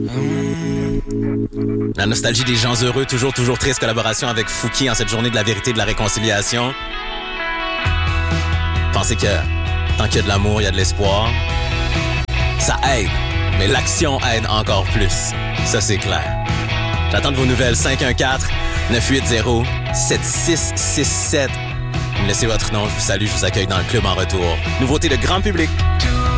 La nostalgie des gens heureux, toujours triste, collaboration avec Fouki en cette journée de la vérité et de la réconciliation. Pensez que tant qu'il y a de l'amour, il y a de l'espoir. Ça aide, mais l'action aide encore plus. Ça, c'est clair. J'attends de vos nouvelles. 514-980-7667. Vous me laissez votre nom, je vous salue, je vous accueille dans le club en retour. Nouveauté de grand public.